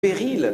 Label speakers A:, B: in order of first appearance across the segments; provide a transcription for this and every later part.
A: péril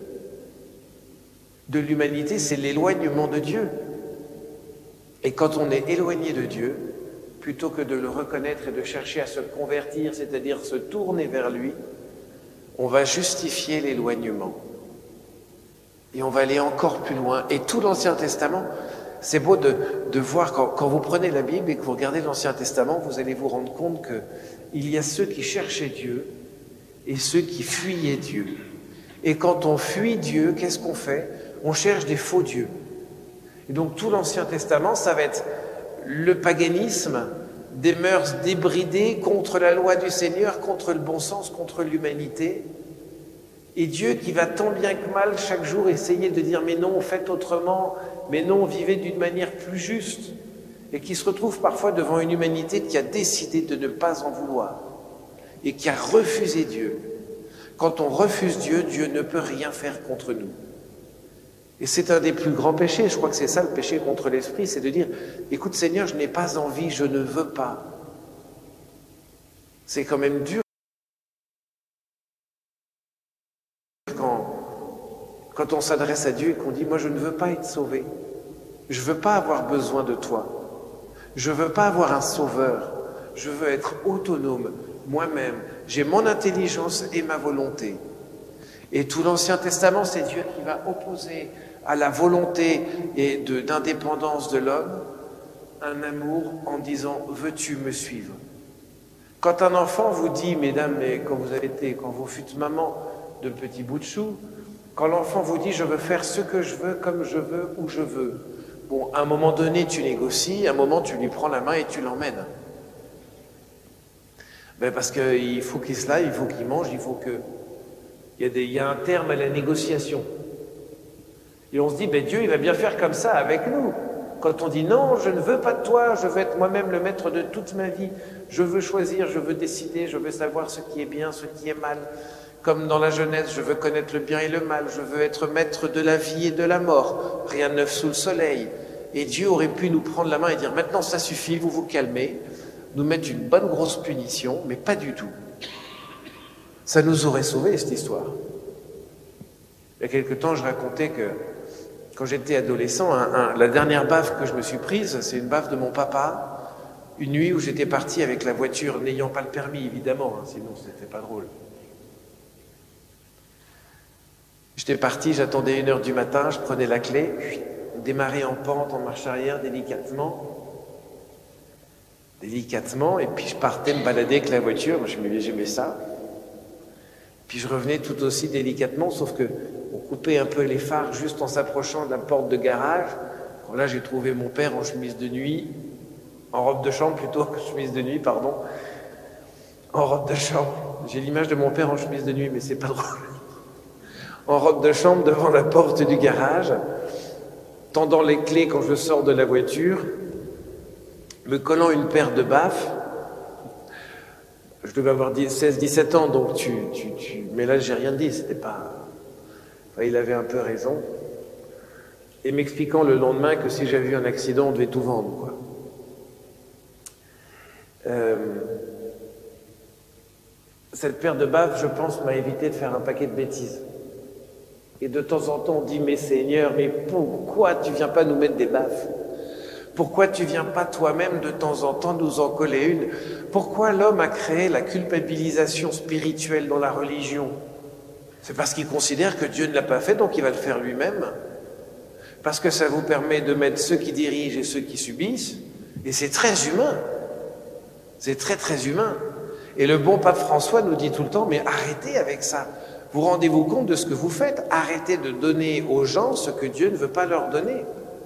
A: de l'humanité, c'est l'éloignement de Dieu. Et quand on est éloigné de Dieu, plutôt que de le reconnaître et de chercher à se convertir, c'est-à-dire se tourner vers lui, on va justifier l'éloignement. Et on va aller encore plus loin. Et tout l'Ancien Testament, c'est beau de voir, quand vous prenez la Bible et que vous regardez l'Ancien Testament, vous allez vous rendre compte qu'il y a ceux qui cherchaient Dieu et ceux qui fuyaient Dieu. Et quand on fuit Dieu, qu'est-ce qu'on fait? On cherche des faux dieux. Et donc tout l'Ancien Testament, ça va être le paganisme, des mœurs débridées contre la loi du Seigneur, contre le bon sens, contre l'humanité. Et Dieu qui va tant bien que mal chaque jour essayer de dire mais non, faites autrement, mais non, vivez d'une manière plus juste. Et qui se retrouve parfois devant une humanité qui a décidé de ne pas en vouloir et qui a refusé Dieu. Quand on refuse Dieu, Dieu ne peut rien faire contre nous. Et c'est un des plus grands péchés, je crois que c'est ça le péché contre l'esprit, c'est de dire « Écoute Seigneur, je n'ai pas envie, je ne veux pas. » C'est quand même dur quand on s'adresse à Dieu et qu'on dit « Moi je ne veux pas être sauvé, je ne veux pas avoir besoin de toi, je ne veux pas avoir un sauveur, je veux être autonome, moi-même, j'ai mon intelligence et ma volonté. » Et tout l'Ancien Testament, c'est Dieu qui va opposer à la volonté et d'indépendance de l'homme un amour en disant « Veux-tu me suivre ?» Quand un enfant vous dit, mesdames, mais quand vous fûtes maman de petits bouts de chou, quand l'enfant vous dit « Je veux faire ce que je veux, comme je veux, où je veux », bon, à un moment donné, tu négocies, à un moment, tu lui prends la main et tu l'emmènes. Ben parce qu'il faut qu'il se lave, il faut qu'il mange, il faut que... Il y a un terme à la négociation. Et on se dit, ben Dieu, il va bien faire comme ça avec nous. Quand on dit, non, je ne veux pas de toi, je veux être moi-même le maître de toute ma vie, je veux choisir, je veux décider, je veux savoir ce qui est bien, ce qui est mal. Comme dans la jeunesse, je veux connaître le bien et le mal, je veux être maître de la vie et de la mort. Rien de neuf sous le soleil. Et Dieu aurait pu nous prendre la main et dire, maintenant ça suffit, vous vous calmez, nous mettre une bonne grosse punition, mais pas du tout. Ça nous aurait sauvés, cette histoire. Il y a quelque temps, je racontais que quand j'étais adolescent, la dernière baffe que je me suis prise, c'est une baffe de mon papa, une nuit où j'étais parti avec la voiture, n'ayant pas le permis, évidemment, hein, sinon c'était pas drôle. J'étais parti, j'attendais 1h du matin, je prenais la clé, démarrais en pente, en marche arrière, délicatement, et puis je partais me balader avec la voiture, moi j'aimais ça. Puis je revenais tout aussi délicatement, sauf que on coupait un peu les phares juste en s'approchant de la porte de garage. Alors là, j'ai trouvé mon père en chemise de nuit, en robe de chambre plutôt que chemise de nuit, pardon. En robe de chambre. J'ai l'image de mon père en chemise de nuit, mais c'est pas drôle. En robe de chambre devant la porte du garage, tendant les clés quand je sors de la voiture, me collant une paire de baffes. Je devais avoir 16-17 ans, donc mais là, j'ai rien dit, c'était pas... Enfin, il avait un peu raison. Et m'expliquant le lendemain que si j'avais eu un accident, on devait tout vendre, quoi. Cette paire de baffes, je pense, m'a évité de faire un paquet de bêtises. Et de temps en temps, on dit, mais Seigneur, mais pourquoi tu viens pas nous mettre des baffes ? Pourquoi tu viens pas toi-même de temps en temps nous en coller une ? Pourquoi l'homme a créé la culpabilisation spirituelle dans la religion ? C'est parce qu'il considère que Dieu ne l'a pas fait, donc il va le faire lui-même. Parce que ça vous permet de mettre ceux qui dirigent et ceux qui subissent. Et c'est très humain. C'est très très humain. Et le bon pape François nous dit tout le temps, mais arrêtez avec ça. Vous rendez-vous compte de ce que vous faites ? Arrêtez de donner aux gens ce que Dieu ne veut pas leur donner.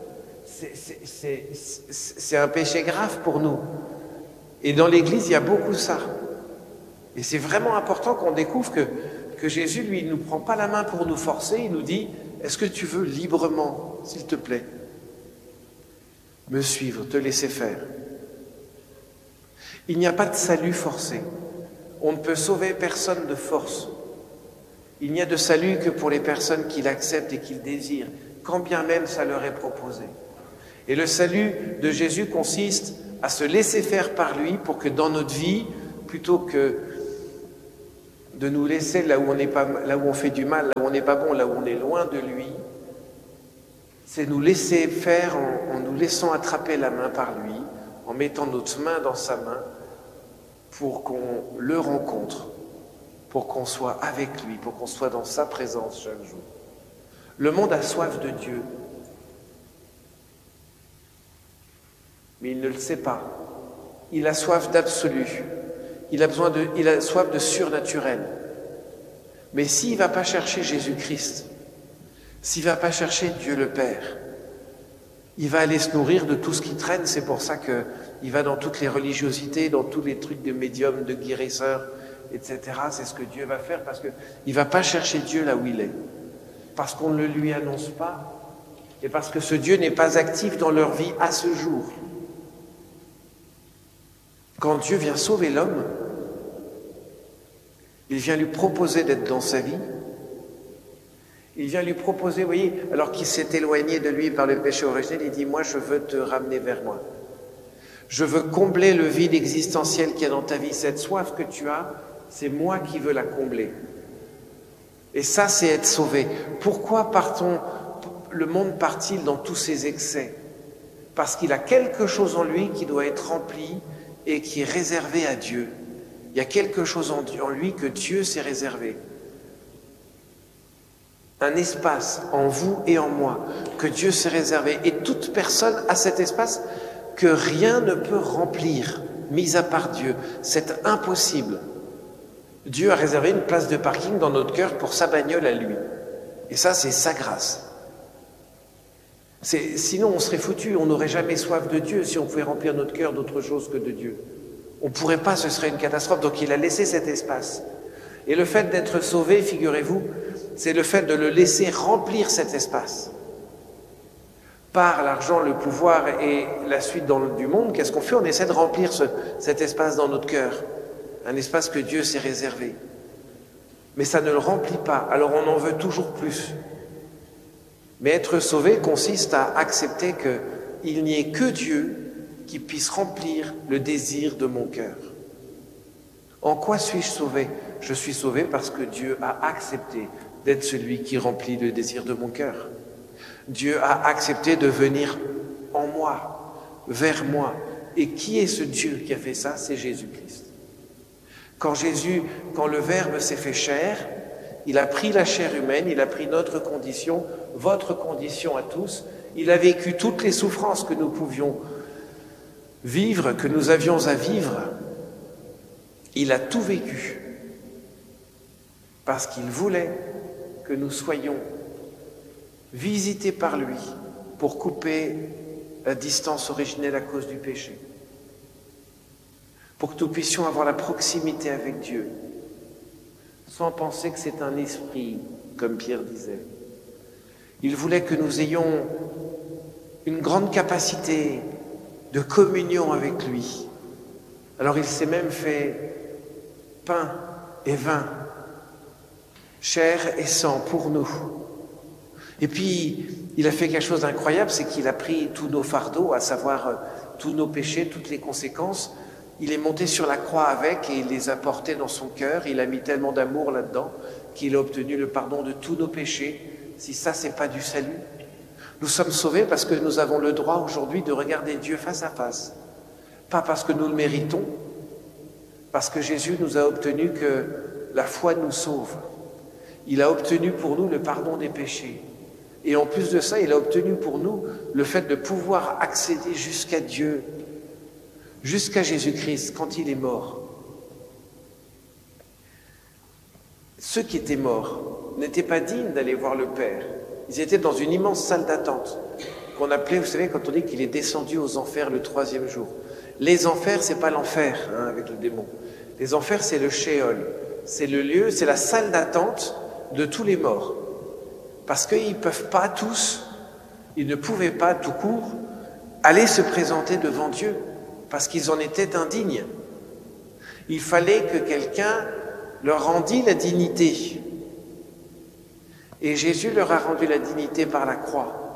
A: C'est un péché grave pour nous. Et dans l'Église, il y a beaucoup ça. Et c'est vraiment important qu'on découvre que Jésus, lui, il ne nous prend pas la main pour nous forcer. Il nous dit, est-ce que tu veux librement, s'il te plaît, me suivre, te laisser faire ? Il n'y a pas de salut forcé. On ne peut sauver personne de force. Il n'y a de salut que pour les personnes qui l'acceptent et qui le désirent, quand bien même ça leur est proposé. Et le salut de Jésus consiste à se laisser faire par lui pour que dans notre vie, plutôt que de nous laisser là où on n'est pas, là où on fait du mal, là où on n'est pas bon, là où on est loin de lui, c'est nous laisser faire en nous laissant attraper la main par lui, en mettant notre main dans sa main pour qu'on le rencontre, pour qu'on soit avec lui, pour qu'on soit dans sa présence chaque jour. Le monde a soif de Dieu, mais il ne le sait pas. Il a soif d'absolu. Il a soif de surnaturel. Mais s'il ne va pas chercher Jésus-Christ, s'il ne va pas chercher Dieu le Père, il va aller se nourrir de tout ce qui traîne. C'est pour ça qu'il va dans toutes les religiosités, dans tous les trucs de médiums, de guérisseurs, etc. C'est ce que Dieu va faire parce qu'il ne va pas chercher Dieu là où il est. Parce qu'on ne le lui annonce pas et parce que ce Dieu n'est pas actif dans leur vie à ce jour. Quand Dieu vient sauver l'homme, il vient lui proposer d'être dans sa vie. Il vient lui proposer, vous voyez, alors qu'il s'est éloigné de lui par le péché originel, il dit, moi je veux te ramener vers moi. Je veux combler le vide existentiel qu'il y a dans ta vie. Cette soif que tu as, c'est moi qui veux la combler. Et ça, c'est être sauvé. Pourquoi le monde part-il dans tous ses excès? Parce qu'il a quelque chose en lui qui doit être rempli et qui est réservé à Dieu. Il y a quelque chose en lui que Dieu s'est réservé. Un espace en vous et en moi que Dieu s'est réservé. Et toute personne a cet espace que rien ne peut remplir, mis à part Dieu. C'est impossible. Dieu a réservé une place de parking dans notre cœur pour sa bagnole à lui. Et ça, c'est sa grâce. Sinon, on serait foutu. On n'aurait jamais soif de Dieu si on pouvait remplir notre cœur d'autre chose que de Dieu. On ne pourrait pas, ce serait une catastrophe. Donc il a laissé cet espace. Et le fait d'être sauvé, figurez-vous, c'est le fait de le laisser remplir cet espace. Par l'argent, le pouvoir et la suite du monde, qu'est-ce qu'on fait? On essaie de remplir cet espace dans notre cœur. Un espace que Dieu s'est réservé. Mais ça ne le remplit pas, alors on en veut toujours plus. Mais être sauvé consiste à accepter qu'il n'y ait que Dieu qui puisse remplir le désir de mon cœur. En quoi suis-je sauvé? Je suis sauvé parce que Dieu a accepté d'être celui qui remplit le désir de mon cœur. Dieu a accepté de venir en moi, vers moi. Et qui est ce Dieu qui a fait ça? C'est Jésus-Christ. Quand le Verbe s'est fait chair, il a pris la chair humaine, il a pris notre condition, votre condition à tous. Il a vécu toutes les souffrances que nous pouvions vivre, que nous avions à vivre. Il a tout vécu parce qu'il voulait que nous soyons visités par lui pour couper la distance originelle à cause du péché. Pour que nous puissions avoir la proximité avec Dieu, sans penser que c'est un esprit, comme Pierre disait. Il voulait que nous ayons une grande capacité de communion avec lui. Alors il s'est même fait pain et vin, chair et sang pour nous. Et puis, il a fait quelque chose d'incroyable, c'est qu'il a pris tous nos fardeaux, à savoir tous nos péchés, toutes les conséquences. Il est monté sur la croix avec et il les a portés dans son cœur. Il a mis tellement d'amour là-dedans qu'il a obtenu le pardon de tous nos péchés. Si ça, c'est pas du salut. Nous sommes sauvés parce que nous avons le droit aujourd'hui de regarder Dieu face à face. Pas parce que nous le méritons, parce que Jésus nous a obtenu que la foi nous sauve. Il a obtenu pour nous le pardon des péchés. Et en plus de ça, il a obtenu pour nous le fait de pouvoir accéder jusqu'à Dieu, jusqu'à Jésus-Christ, quand il est mort. Ceux qui étaient morts n'étaient pas dignes d'aller voir le Père. Ils étaient dans une immense salle d'attente, qu'on appelait, vous savez, quand on dit qu'il est descendu aux enfers le 3e jour. Les enfers, c'est pas l'enfer, avec le démon. Les enfers, c'est le Sheol. C'est le lieu, c'est la salle d'attente de tous les morts. Parce qu'ils ne peuvent pas tous, ils ne pouvaient pas tout court aller se présenter devant Dieu, parce qu'ils en étaient indignes. Il fallait que quelqu'un leur rendît la dignité. Et Jésus leur a rendu la dignité par la croix.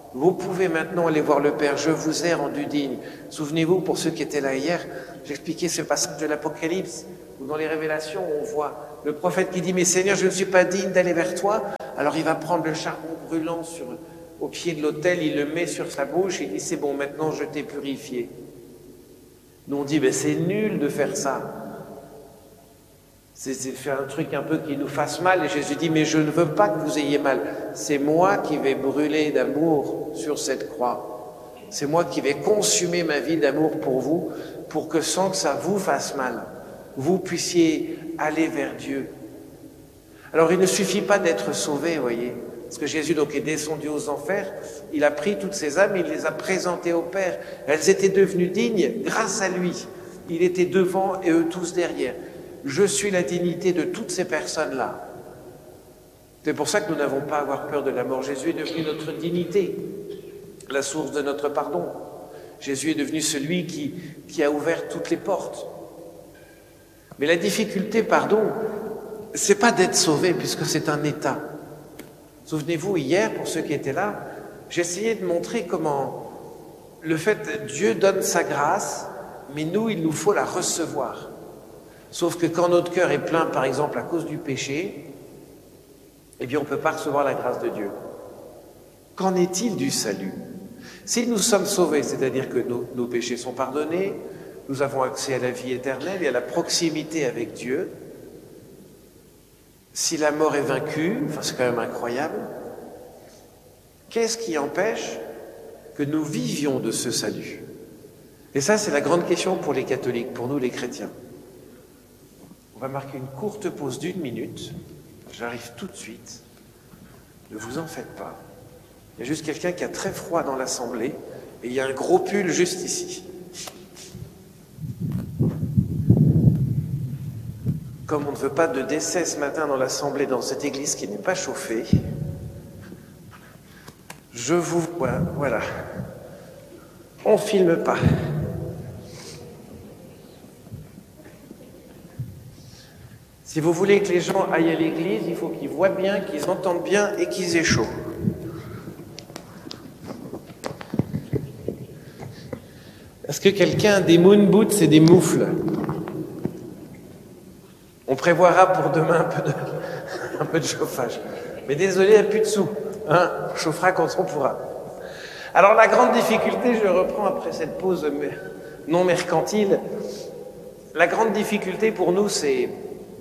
A: Vous pouvez maintenant aller voir le Père, je vous ai rendu digne. Souvenez-vous, pour ceux qui étaient là hier, j'expliquais ce passage de l'Apocalypse, où dans les révélations, on voit le prophète qui dit « Mais Seigneur, je ne suis pas digne d'aller vers toi ». Alors il va prendre le charbon brûlant au pied de l'autel, il le met sur sa bouche, et il dit « C'est bon, maintenant je t'ai purifié ». Nous on dit « C'est nul de faire ça ». C'est faire un truc un peu qui nous fasse mal. Et Jésus dit, mais je ne veux pas que vous ayez mal. C'est moi qui vais brûler d'amour sur cette croix. C'est moi qui vais consumer ma vie d'amour pour vous, pour que sans que ça vous fasse mal, vous puissiez aller vers Dieu. Alors il ne suffit pas d'être sauvé, vous voyez. Parce que Jésus donc est descendu aux enfers, il a pris toutes ces âmes, il les a présentées au Père. Elles étaient devenues dignes grâce à lui. Il était devant et eux tous derrière. Je suis la dignité de toutes ces personnes-là. C'est pour ça que nous n'avons pas à avoir peur de la mort. Jésus est devenu notre dignité, la source de notre pardon. Jésus est devenu celui qui a ouvert toutes les portes. Mais la difficulté, c'est pas d'être sauvé, puisque c'est un état. Souvenez-vous, hier, pour ceux qui étaient là, j'essayais de montrer comment le fait Dieu donne sa grâce, mais nous, il nous faut la recevoir. Sauf que quand notre cœur est plein, par exemple, à cause du péché, eh bien, on ne peut pas recevoir la grâce de Dieu. Qu'en est-il du salut? Si nous sommes sauvés, c'est-à-dire que nos péchés sont pardonnés, nous avons accès à la vie éternelle et à la proximité avec Dieu, si la mort est vaincue, c'est quand même incroyable, qu'est-ce qui empêche que nous vivions de ce salut? Et ça, c'est la grande question pour les catholiques, pour nous les chrétiens. On va marquer une courte pause d'1 minute. J'arrive tout de suite. Ne vous en faites pas. Il y a juste quelqu'un qui a très froid dans l'assemblée et il y a un gros pull juste ici. Comme on ne veut pas de décès ce matin dans l'assemblée, dans cette église qui n'est pas chauffée, je vous vois, voilà. On ne filme pas. Si vous voulez que les gens aillent à l'église, il faut qu'ils voient bien, qu'ils entendent bien et qu'ils aient chaud. Est-ce que quelqu'un a des moon boots et des moufles? On prévoira pour demain un peu de chauffage. Mais désolé, il n'y a plus de sous. On chauffera quand on pourra. Alors la grande difficulté, je reprends après cette pause non mercantile, la grande difficulté pour nous, c'est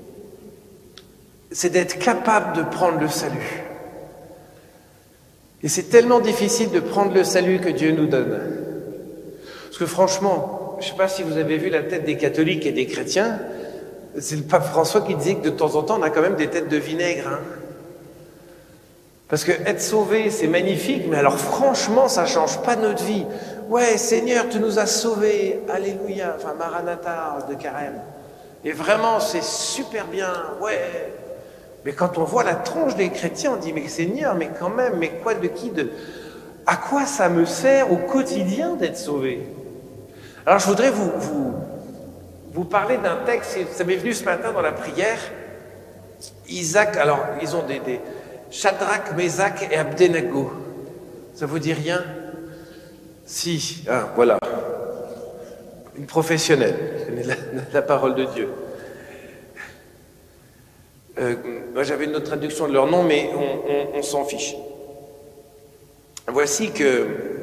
A: d'être capable de prendre le salut. Et c'est tellement difficile de prendre le salut que Dieu nous donne. Parce que franchement, je ne sais pas si vous avez vu la tête des catholiques et des chrétiens, c'est le pape François qui disait que de temps en temps, on a quand même des têtes de vinaigre. Parce que être sauvé, c'est magnifique, mais alors franchement, ça ne change pas notre vie. Ouais, Seigneur, tu nous as sauvés, alléluia, Maranatha de Carême. Et vraiment, c'est super bien, ouais. Mais quand on voit la tronche des chrétiens, on dit, mais Seigneur, mais quand même, mais quoi, à quoi ça me sert au quotidien d'être sauvé? Alors je voudrais vous parler d'un texte, ça m'est venu ce matin dans la prière. Isaac, alors ils ont des Shadrach, Meshach et Abdenago. Ça vous dit rien? Si, voilà. Une professionnelle, la parole de Dieu. Moi j'avais une autre traduction de leur nom, mais on s'en fiche. Voici que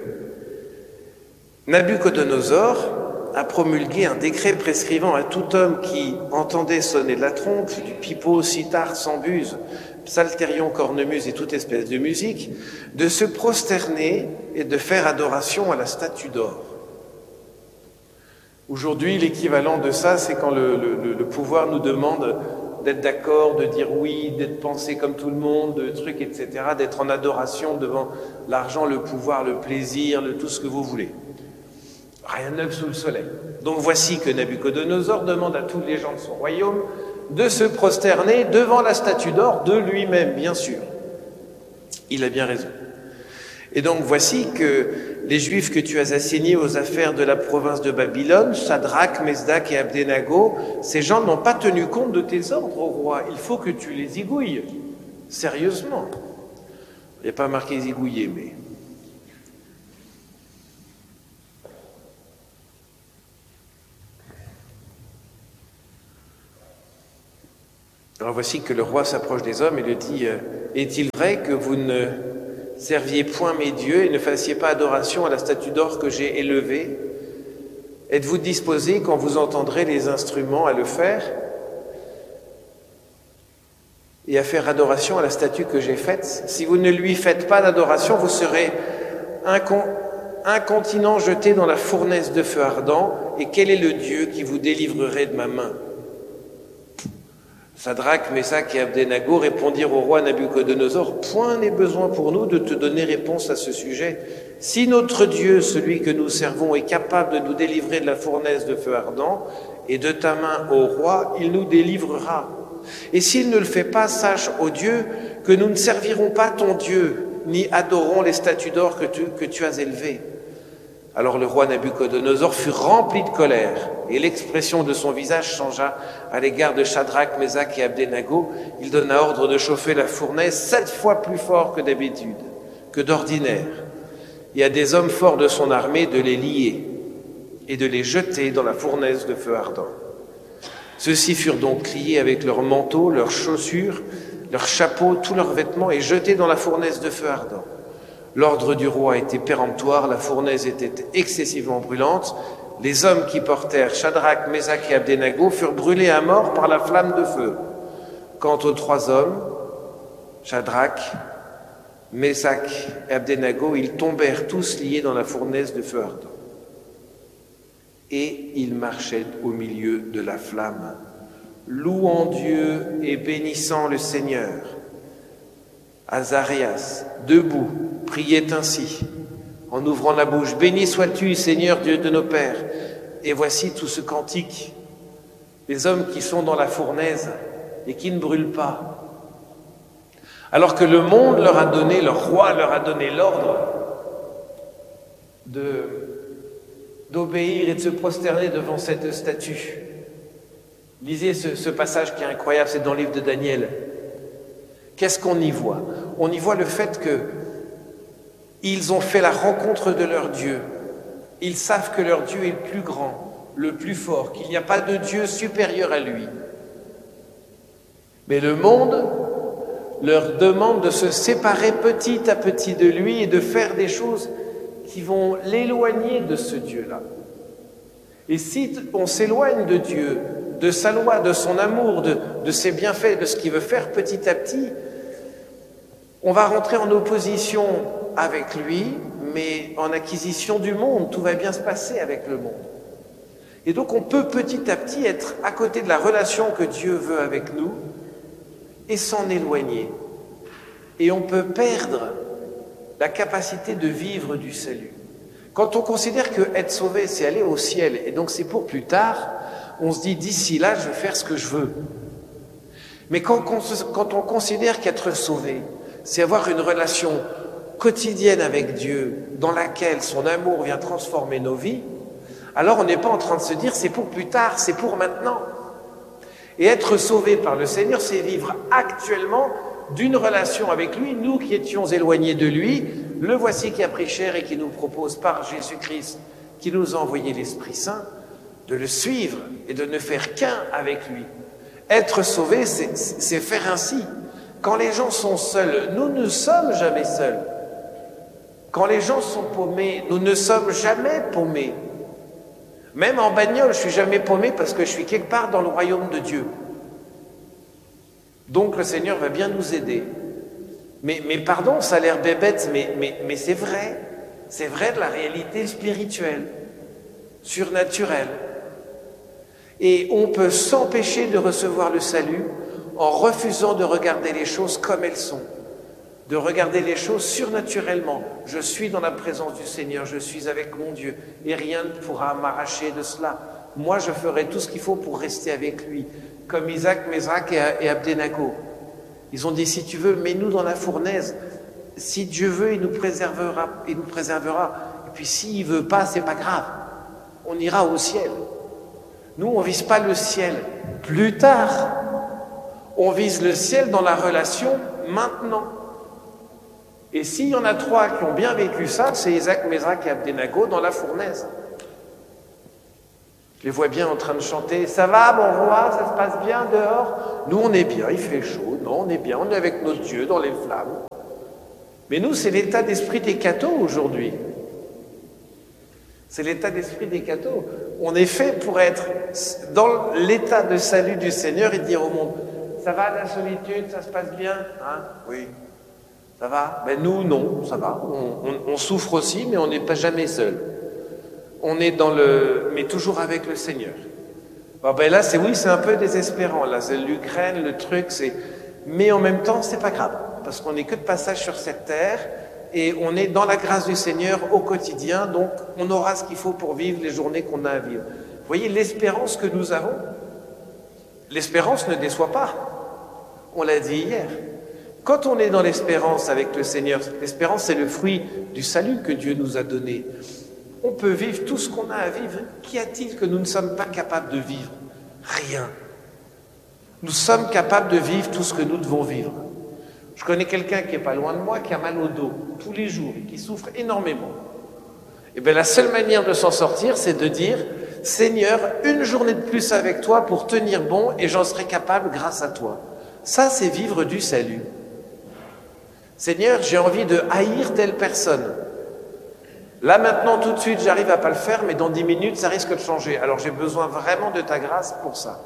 A: Nabuchodonosor a promulgué un décret prescrivant à tout homme qui entendait sonner de la trompe, du pipeau, cithare, sambuse, psalterion, cornemuse et toute espèce de musique, de se prosterner et de faire adoration à la statue d'or. Aujourd'hui, l'équivalent de ça, c'est quand le pouvoir nous demande d'être d'accord, de dire oui, d'être pensé comme tout le monde, de trucs, etc., d'être en adoration devant l'argent, le pouvoir, le plaisir, tout ce que vous voulez. Rien de neuf sous le soleil. Donc voici que Nabuchodonosor demande à tous les gens de son royaume de se prosterner devant la statue d'or de lui-même, bien sûr. Il a bien raison. Et donc voici que les Juifs que tu as assignés aux affaires de la province de Babylone, Shadrach, Meshach et Abdenago, ces gens n'ont pas tenu compte de tes ordres, ô roi. Il faut que tu les zigouilles, sérieusement. Il n'y a pas marqué zigouiller, mais Alors voici que le roi s'approche des hommes et lui dit « Est-il vrai que vous ne serviez point mes dieux et ne fassiez pas adoration à la statue d'or que j'ai élevée? Êtes-vous disposés, quand vous entendrez les instruments, à le faire et à faire adoration à la statue que j'ai faite? Si vous ne lui faites pas d'adoration, vous serez incontinent jeté dans la fournaise de feu ardent. Et quel est le Dieu qui vous délivrerait de ma main ?» Sadrach, Mésach et Abdenago répondirent au roi Nabuchodonosor « Point n'est besoin pour nous de te donner réponse à ce sujet. Si notre Dieu, celui que nous servons, est capable de nous délivrer de la fournaise de feu ardent et de ta main, ô roi, il nous délivrera. Et s'il ne le fait pas, sache, ô Dieu, que nous ne servirons pas ton Dieu, ni adorons les statues d'or que tu as élevées. » Alors le roi Nabuchodonosor fut rempli de colère, et l'expression de son visage changea à l'égard de Shadrach, Mésach et Abdenago. Il donna ordre de chauffer la fournaise 7 fois plus fort que d'habitude, que d'ordinaire, et à des hommes forts de son armée de les lier et de les jeter dans la fournaise de feu ardent. Ceux-ci furent donc liés avec leurs manteaux, leurs chaussures, leurs chapeaux, tous leurs vêtements, et jetés dans la fournaise de feu ardent. L'ordre du roi était péremptoire, la fournaise était excessivement brûlante. Les hommes qui portèrent Shadrach, Mésach et Abdenago furent brûlés à mort par la flamme de feu. Quant aux 3 hommes, Shadrach, Mésach et Abdenago, ils tombèrent tous liés dans la fournaise de feu ardent. Et ils marchaient au milieu de la flamme, louant Dieu et bénissant le Seigneur. Azarias, debout, priait ainsi, en ouvrant la bouche: « Béni sois-tu, Seigneur Dieu de nos pères. » Et voici tout ce cantique, les hommes qui sont dans la fournaise et qui ne brûlent pas. Alors que le monde leur a donné, leur roi leur a donné l'ordre d'obéir et de se prosterner devant cette statue. Lisez ce passage qui est incroyable, c'est dans le livre de Daniel. Qu'est-ce qu'on y voit? On y voit le fait qu'ils ont fait la rencontre de leur Dieu. Ils savent que leur Dieu est le plus grand, le plus fort, qu'il n'y a pas de Dieu supérieur à lui. Mais le monde leur demande de se séparer petit à petit de lui et de faire des choses qui vont l'éloigner de ce Dieu-là. Et si on s'éloigne de Dieu, de sa loi, de son amour, de ses bienfaits, de ce qu'il veut faire petit à petit, on va rentrer en opposition avec lui, mais en acquisition du monde. Tout va bien se passer avec le monde. Et donc on peut petit à petit être à côté de la relation que Dieu veut avec nous et s'en éloigner. Et on peut perdre la capacité de vivre du salut. Quand on considère que être sauvé, c'est aller au ciel, et donc c'est pour plus tard, on se dit, d'ici là, je vais faire ce que je veux. Mais quand on considère qu'être sauvé, c'est avoir une relation quotidienne avec Dieu, dans laquelle son amour vient transformer nos vies, alors on n'est pas en train de se dire, c'est pour plus tard, c'est pour maintenant. Et être sauvé par le Seigneur, c'est vivre actuellement d'une relation avec lui, nous qui étions éloignés de lui, le voici qui a pris chair et qui nous propose par Jésus-Christ, qui nous a envoyé l'Esprit Saint, de le suivre et de ne faire qu'un avec lui. Être sauvé, c'est faire ainsi. Quand les gens sont seuls, nous ne sommes jamais seuls. Quand les gens sont paumés, nous ne sommes jamais paumés. Même en bagnole, je ne suis jamais paumé parce que je suis quelque part dans le royaume de Dieu. Donc le Seigneur va bien nous aider. Mais pardon, ça a l'air bébête, mais c'est vrai. C'est vrai de la réalité spirituelle, surnaturelle. Et on peut s'empêcher de recevoir le salut en refusant de regarder les choses comme elles sont, de regarder les choses surnaturellement. Je suis dans la présence du Seigneur, je suis avec mon Dieu, et rien ne pourra m'arracher de cela. Moi, je ferai tout ce qu'il faut pour rester avec lui, comme Isaac, Mésach et Abdenago. Ils ont dit, si tu veux, mets-nous dans la fournaise. Si Dieu veut, il nous préservera. Et puis s'il ne veut pas, c'est pas grave. On ira au ciel. Nous, on ne vise pas le ciel plus tard. On vise le ciel dans la relation maintenant. Et s'il y en a 3 qui ont bien vécu ça, c'est Isaac, Mésach et Abdenago dans la fournaise. Je les vois bien en train de chanter. Ça va, mon roi, ça se passe bien dehors? Nous, on est bien, il fait chaud. Non, on est bien, on est avec nos dieux dans les flammes. Mais nous, c'est l'état d'esprit des cathos aujourd'hui. C'est l'état d'esprit des cathos. On est fait pour être dans l'état de salut du Seigneur et dire au monde, ça va la solitude, ça se passe bien? Hein? Oui. Ça va? Ben nous, non, ça va. On souffre aussi, mais on n'est pas jamais seul. On est mais toujours avec le Seigneur. Bon, ben là, c'est un peu désespérant. Là, c'est l'Ukraine, le truc, mais en même temps, c'est pas grave, parce qu'on n'est que de passage sur cette terre et on est dans la grâce du Seigneur au quotidien, donc on aura ce qu'il faut pour vivre les journées qu'on a à vivre. Vous voyez l'espérance que nous avons? L'espérance ne déçoit pas. On l'a dit hier. Quand on est dans l'espérance avec le Seigneur, l'espérance, c'est le fruit du salut que Dieu nous a donné. On peut vivre tout ce qu'on a à vivre. Qu'y a-t-il que nous ne sommes pas capables de vivre? Rien. Nous sommes capables de vivre tout ce que nous devons vivre. Je connais quelqu'un qui n'est pas loin de moi, qui a mal au dos tous les jours et qui souffre énormément. Et bien la seule manière de s'en sortir, c'est de dire, Seigneur, une journée de plus avec toi pour tenir bon et j'en serai capable grâce à toi. Ça, c'est vivre du salut. Seigneur, j'ai envie de haïr telle personne. Là, maintenant, tout de suite, j'arrive à pas le faire, mais dans 10 minutes, ça risque de changer. Alors, j'ai besoin vraiment de ta grâce pour ça.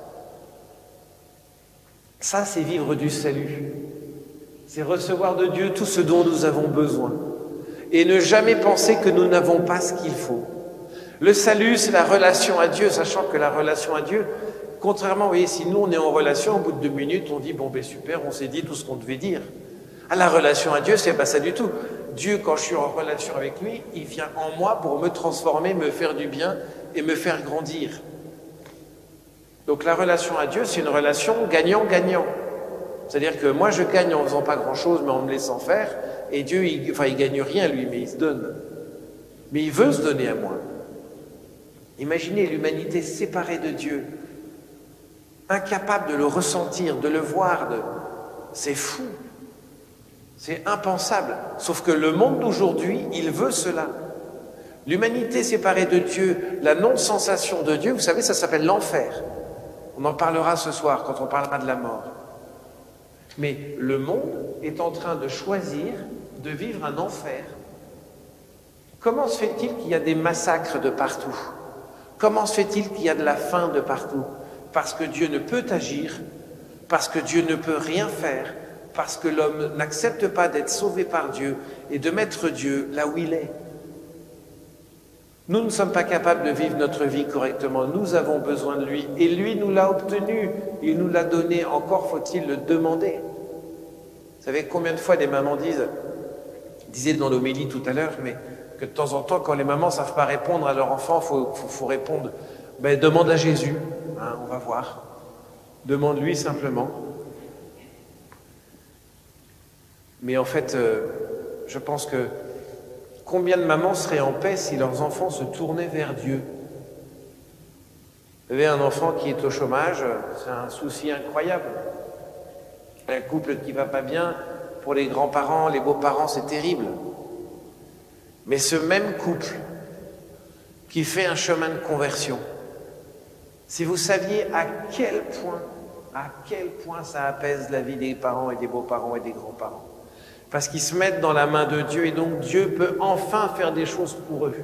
A: Ça, c'est vivre du salut. C'est recevoir de Dieu tout ce dont nous avons besoin. Et ne jamais penser que nous n'avons pas ce qu'il faut. Le salut, c'est la relation à Dieu, sachant que la relation à Dieu, contrairement, vous voyez, si nous, on est en relation, au bout de 2 minutes, on dit, bon, ben super, on s'est dit tout ce qu'on devait dire. À la relation à Dieu, c'est pas ça du tout. Dieu, quand je suis en relation avec lui, il vient en moi pour me transformer, me faire du bien et me faire grandir. Donc la relation à Dieu, c'est une relation gagnant-gagnant. C'est-à-dire que moi, je gagne en faisant pas grand-chose, mais en me laissant faire, et Dieu, il gagne rien, lui, mais il se donne. Mais il veut se donner à moi. Imaginez l'humanité séparée de Dieu, incapable de le ressentir, de le voir, c'est fou. C'est impensable. Sauf que le monde d'aujourd'hui, il veut cela. L'humanité séparée de Dieu, la non-sensation de Dieu, vous savez, ça s'appelle l'enfer. On en parlera ce soir quand on parlera de la mort. Mais le monde est en train de choisir de vivre un enfer. Comment se fait-il qu'il y a des massacres de partout? Comment se fait-il qu'il y a de la faim de partout? Parce que Dieu ne peut agir, parce que Dieu ne peut rien faire, parce que l'homme n'accepte pas d'être sauvé par Dieu et de mettre Dieu là où il est. Nous ne sommes pas capables de vivre notre vie correctement. Nous avons besoin de lui. Et lui nous l'a obtenu. Il nous l'a donné. Encore faut-il le demander. Vous savez combien de fois les mamans disaient dans l'homélie tout à l'heure, mais que de temps en temps, quand les mamans ne savent pas répondre à leur enfant, faut répondre, ben, demande à Jésus. Hein, on va voir. Demande-lui simplement. Mais en fait, je pense que combien de mamans seraient en paix si leurs enfants se tournaient vers Dieu? Vous avez un enfant qui est au chômage, c'est un souci incroyable. Un couple qui va pas bien, pour les grands-parents, les beaux-parents, c'est terrible. Mais ce même couple qui fait un chemin de conversion, si vous saviez à quel point ça apaise la vie des parents et des beaux-parents et des grands-parents. Parce qu'ils se mettent dans la main de Dieu et donc Dieu peut enfin faire des choses pour eux.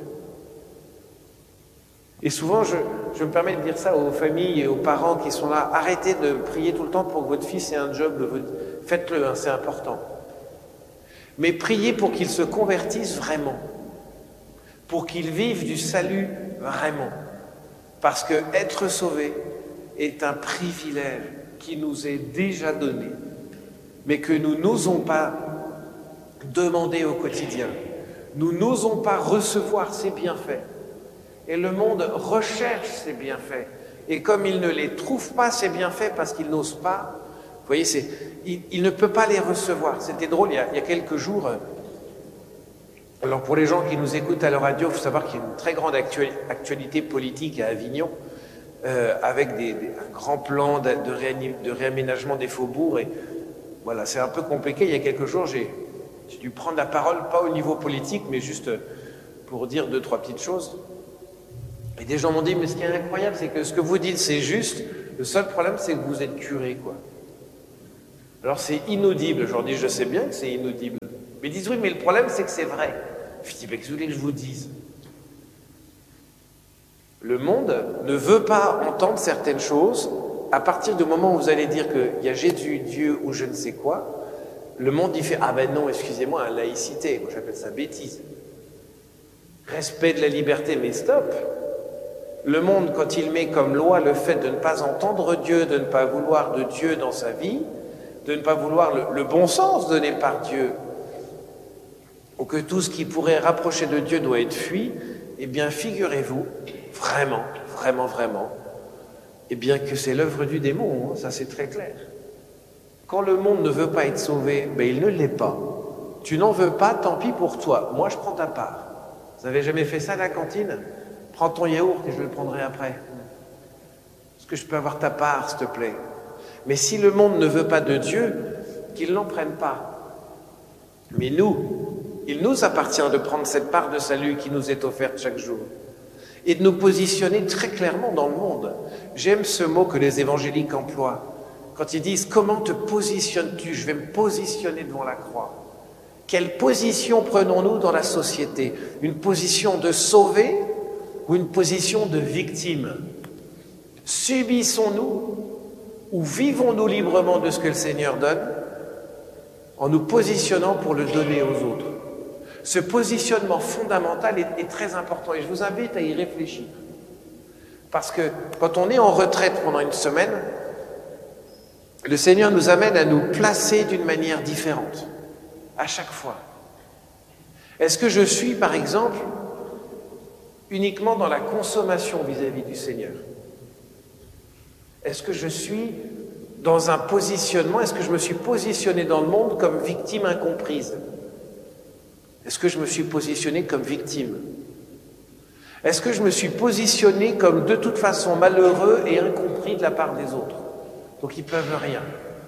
A: Et souvent, je me permets de dire ça aux familles et aux parents qui sont là. Arrêtez de prier tout le temps pour que votre fils ait un job. Faites-le, hein, c'est important. Mais priez pour qu'il se convertisse vraiment. Pour qu'il vive du salut vraiment. Parce que être sauvé est un privilège qui nous est déjà donné, mais que nous n'osons pas demander au quotidien. Nous n'osons pas recevoir ses bienfaits. Et le monde recherche ses bienfaits. Et comme il ne les trouve pas, ces bienfaits, parce qu'il n'ose pas, vous voyez, il ne peut pas les recevoir. C'était drôle, il y a quelques jours. Alors pour les gens qui nous écoutent à la radio, il faut savoir qu'il y a une très grande actualité politique à Avignon, avec un grand plan de réaménagement des faubourgs. Et voilà, c'est un peu compliqué. Il y a quelques jours, j'ai dû prendre la parole, pas au niveau politique, mais juste pour dire 2-3 petites choses. Et des gens m'ont dit, mais ce qui est incroyable, c'est que ce que vous dites, c'est juste. Le seul problème, c'est que vous êtes curé, quoi. Alors c'est inaudible. Je leur dis, je sais bien que c'est inaudible. Mais ils disent, oui, mais le problème, c'est que c'est vrai. Je dis, mais qu'est-ce que vous voulez que je vous dise? Le monde ne veut pas entendre certaines choses. À partir du moment où vous allez dire qu'il y a Jésus, Dieu ou je ne sais quoi, le monde y fait, ah ben non, excusez-moi, laïcité. Moi, j'appelle ça bêtise. Respect de la liberté, mais stop. Le monde, quand il met comme loi le fait de ne pas entendre Dieu, de ne pas vouloir de Dieu dans sa vie, de ne pas vouloir le bon sens donné par Dieu, ou que tout ce qui pourrait rapprocher de Dieu doit être fui, eh bien, figurez-vous, vraiment, vraiment, vraiment, eh bien, que c'est l'œuvre du démon, hein, ça c'est très clair. Quand le monde ne veut pas être sauvé, ben il ne l'est pas. Tu n'en veux pas, tant pis pour toi. Moi, je prends ta part. Vous n'avez jamais fait ça à la cantine? Prends ton yaourt et je le prendrai après. Est-ce que je peux avoir ta part, s'il te plaît? Mais si le monde ne veut pas de Dieu, qu'il n'en prenne pas. Mais nous, il nous appartient de prendre cette part de salut qui nous est offerte chaque jour et de nous positionner très clairement dans le monde. J'aime ce mot que les évangéliques emploient. Quand ils disent « Comment te positionnes-tu » Je vais me positionner devant la croix. Quelle position prenons-nous dans la société? Une position de sauvé ou une position de victime? Subissons-nous ou vivons-nous librement de ce que le Seigneur donne en nous positionnant pour le donner aux autres? Ce positionnement fondamental est très important et je vous invite à y réfléchir. Parce que quand on est en retraite pendant une semaine, le Seigneur nous amène à nous placer d'une manière différente, à chaque fois. Est-ce que je suis, par exemple, uniquement dans la consommation vis-à-vis du Seigneur? Est-ce que je suis dans un positionnement, est-ce que je me suis positionné dans le monde comme victime incomprise? Est-ce que je me suis positionné comme victime? Est-ce que je me suis positionné comme de toute façon malheureux et incompris de la part des autres? Donc ils ne peuvent rien.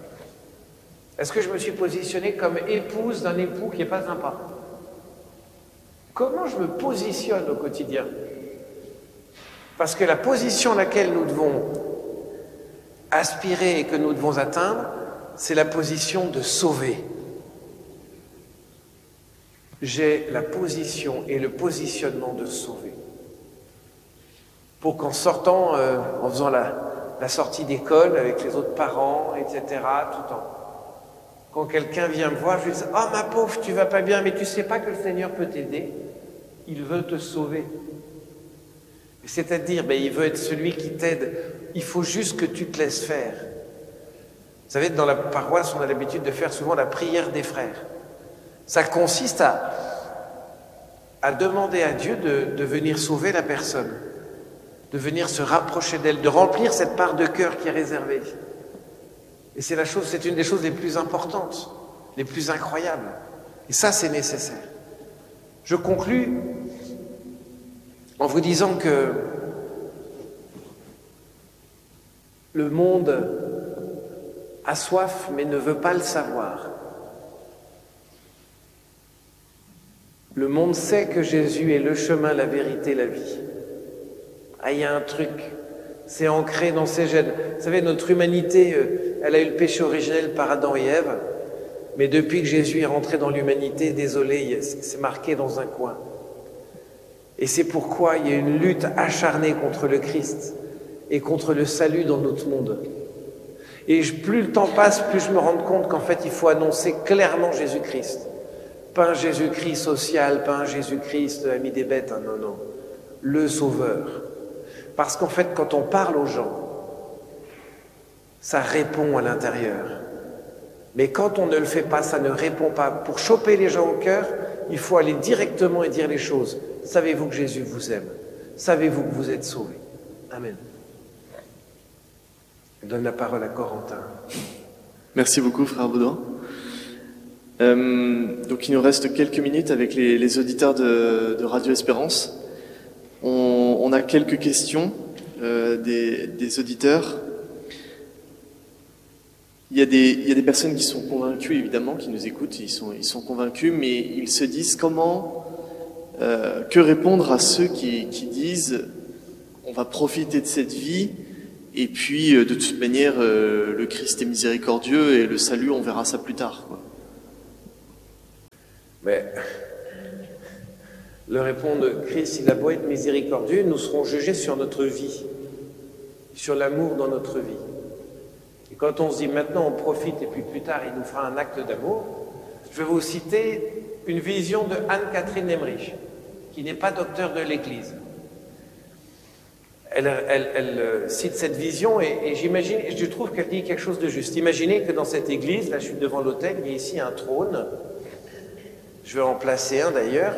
A: Est-ce que je me suis positionné comme épouse d'un époux qui n'est pas sympa? Comment je me positionne au quotidien? Parce que la position à laquelle nous devons aspirer et que nous devons atteindre, c'est la position de sauver. J'ai la position et le positionnement de sauver. Pour qu'en sortant, en faisant la sortie d'école avec les autres parents, etc., tout en... Quand quelqu'un vient me voir, je lui dis « Oh ma pauvre, tu vas pas bien, mais tu sais pas que le Seigneur peut t'aider? Il veut te sauver. » C'est-à-dire, il veut être celui qui t'aide. Il faut juste que tu te laisses faire. Vous savez, dans la paroisse, on a l'habitude de faire souvent la prière des frères. Ça consiste à demander à Dieu de venir sauver la personne, de venir se rapprocher d'elle, de remplir cette part de cœur qui est réservée. Et c'est une des choses les plus importantes, les plus incroyables. Et ça, c'est nécessaire. Je conclus en vous disant que le monde a soif mais ne veut pas le savoir. Le monde sait que Jésus est le chemin, la vérité, la vie. Ah, il y a un truc, c'est ancré dans ses gènes. Vous savez, notre humanité, elle a eu le péché originel par Adam et Ève, mais depuis que Jésus est rentré dans l'humanité, désolé, c'est marqué dans un coin. Et c'est pourquoi il y a une lutte acharnée contre le Christ et contre le salut dans notre monde. Et plus le temps passe, plus je me rends compte qu'en fait, il faut annoncer clairement Jésus-Christ. Pas un Jésus-Christ social, pas un Jésus-Christ ami des bêtes, hein, non, non. Le Sauveur. Parce qu'en fait, quand on parle aux gens, ça répond à l'intérieur. Mais quand on ne le fait pas, ça ne répond pas. Pour choper les gens au cœur, il faut aller directement et dire les choses. Savez-vous que Jésus vous aime? Savez-vous que vous êtes sauvés? Amen. Je donne la parole à Corentin.
B: Merci beaucoup, frère Baudouin. Donc il nous reste quelques minutes avec les auditeurs de Radio Espérance. On a quelques questions des auditeurs. Il y a des personnes qui sont convaincues, évidemment, qui nous écoutent, ils sont convaincus, mais ils se disent que répondre à ceux qui disent on va profiter de cette vie, et puis de toute manière, le Christ est miséricordieux, et le salut, on verra ça plus tard, quoi.
A: Mais le répondre, Christ, il a beau être miséricordieux, nous serons jugés sur notre vie, sur l'amour dans notre vie. Et quand on se dit maintenant on profite et puis plus tard il nous fera un acte d'amour, je vais vous citer une vision de Anne-Catherine Emmerich, qui n'est pas docteur de l'Église. Elle cite cette vision et j'imagine, je trouve qu'elle dit quelque chose de juste. Imaginez que dans cette église, là je suis devant l'autel, il y a ici un trône, je vais en placer un d'ailleurs,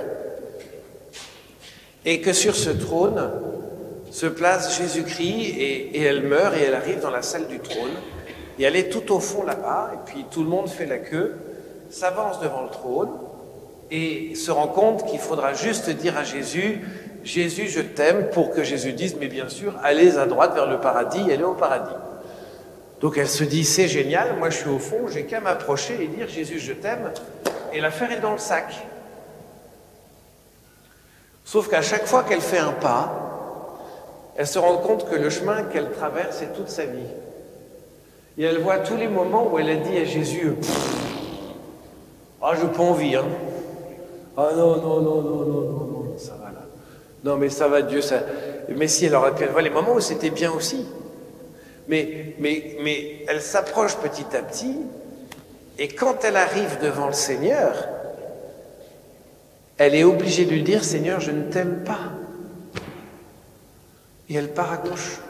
A: et que sur ce trône se place Jésus-Christ et elle meurt et elle arrive dans la salle du trône et elle est tout au fond là-bas et puis tout le monde fait la queue, s'avance devant le trône et se rend compte qu'il faudra juste dire à Jésus, Jésus je t'aime, pour que Jésus dise mais bien sûr allez à droite vers le paradis, elle est au paradis. Donc elle se dit c'est génial, moi je suis au fond, j'ai qu'à m'approcher et dire Jésus je t'aime et l'affaire est dans le sac. Sauf qu'à chaque fois qu'elle fait un pas, elle se rend compte que le chemin qu'elle traverse est toute sa vie. Et elle voit tous les moments où elle a dit à Jésus « Ah, je n'ai pas envie, hein. Ah non, non, non, non, non, non, non, ça va là. Non, mais ça va, Dieu, ça... » Mais si, elle aurait pu, elle voit les moments où c'était bien aussi. Mais elle s'approche petit à petit, et quand elle arrive devant le Seigneur, elle est obligée de lui dire « Seigneur, je ne t'aime pas. » Et elle part à gauche.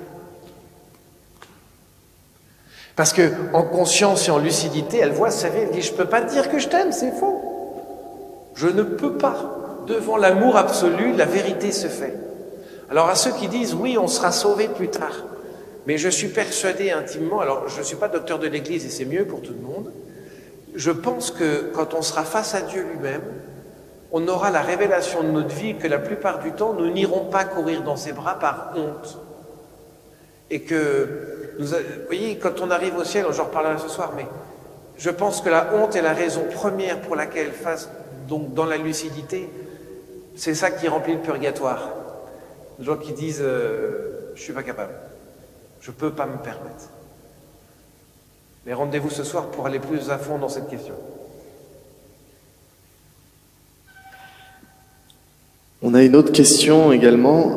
A: Parce que en conscience et en lucidité, elle voit sa vie, elle dit « Je ne peux pas te dire que je t'aime, c'est faux. Je ne peux pas. Devant l'amour absolu, la vérité se fait. » Alors à ceux qui disent « Oui, on sera sauvés plus tard. » Mais je suis persuadé intimement, alors je ne suis pas docteur de l'Église et c'est mieux pour tout le monde, je pense que quand on sera face à Dieu lui-même, on aura la révélation de notre vie que la plupart du temps, nous n'irons pas courir dans ses bras par honte. Et que, vous voyez, quand on arrive au ciel, j'en reparlerai ce soir, mais je pense que la honte est la raison première pour laquelle, donc dans la lucidité, c'est ça qui remplit le purgatoire. Les gens qui disent je ne suis pas capable, je ne peux pas me permettre. Mais rendez-vous ce soir pour aller plus à fond dans cette question.
B: On a une autre question également.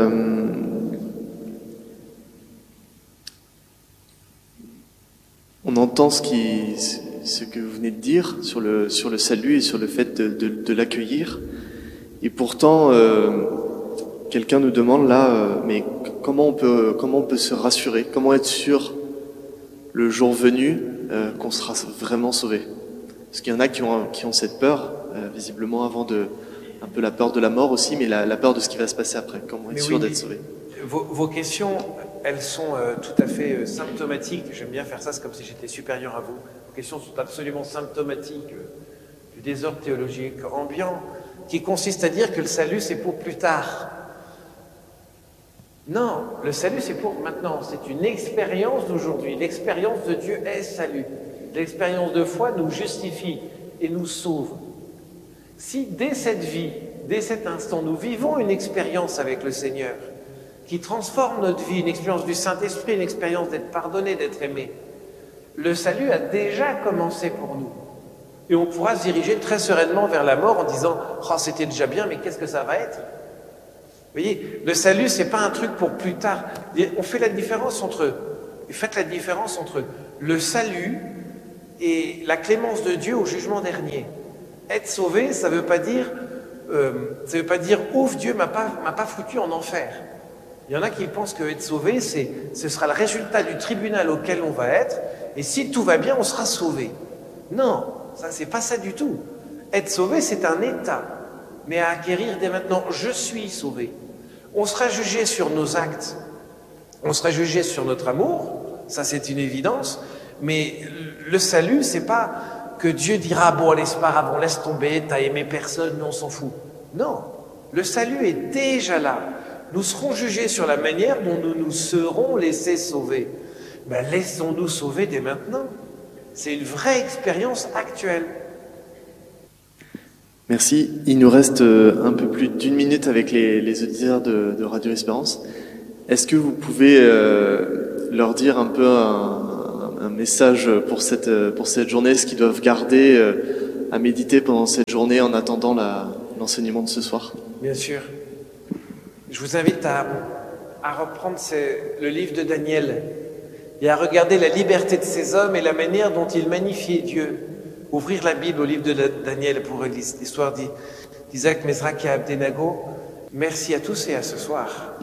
B: On entend ce que vous venez de dire sur le salut et sur le fait de l'accueillir. Et pourtant, quelqu'un nous demande là, mais comment on peut se rassurer? Comment être sûr le jour venu qu'on sera vraiment sauvé? Parce qu'il y en a qui ont cette peur, visiblement avant un peu la peur de la mort aussi, mais la peur de ce qui va se passer après. Comment être sûr d'être sauvé?
A: Vos questions, elles sont tout à fait symptomatiques. J'aime bien faire ça, c'est comme si j'étais supérieur à vous. Vos questions sont absolument symptomatiques du désordre théologique ambiant, qui consiste à dire que le salut, c'est pour plus tard. Non, le salut, c'est pour maintenant. C'est une expérience d'aujourd'hui. L'expérience de Dieu est salut. L'expérience de foi nous justifie et nous sauve. Si dès cette vie, dès cet instant, nous vivons une expérience avec le Seigneur qui transforme notre vie, une expérience du Saint-Esprit, une expérience d'être pardonné, d'être aimé, le salut a déjà commencé pour nous. Et on pourra se diriger très sereinement vers la mort en disant « Oh, c'était déjà bien, mais qu'est-ce que ça va être ?» Vous voyez, le salut, c'est pas un truc pour plus tard. On fait la différence faites la différence entre le salut et la clémence de Dieu au jugement dernier. Être sauvé, ça veut pas dire ouf, Dieu m'a pas foutu en enfer. Il y en a qui pensent que être sauvé, ce sera le résultat du tribunal auquel on va être, et si tout va bien, on sera sauvé. Non, ça c'est pas ça du tout. Être sauvé, c'est un état, mais à acquérir dès maintenant. Je suis sauvé. On sera jugé sur nos actes, on sera jugé sur notre amour, ça c'est une évidence, mais le salut, c'est pas que Dieu dira, bon allez c'est pas grave, on laisse tomber, t'as aimé personne, on s'en fout. Non, le salut est déjà là. Nous serons jugés sur la manière dont nous nous serons laissés sauver. Ben, laissons-nous sauver dès maintenant. C'est une vraie expérience actuelle.
B: Merci. Il nous reste un peu plus d'1 minute avec les auditeurs de Radio Espérance. Est-ce que vous pouvez leur dire un peu un message pour cette journée, ce qu'ils doivent garder à méditer pendant cette journée en attendant l'enseignement de ce soir?
A: Bien sûr. Je vous invite à reprendre le livre de Daniel et à regarder la liberté de ces hommes et la manière dont ils magnifiaient Dieu. Ouvrir la Bible au livre de Daniel pour l'histoire d'Isaac, Mesrach et Abdenago. Merci à tous et à ce soir.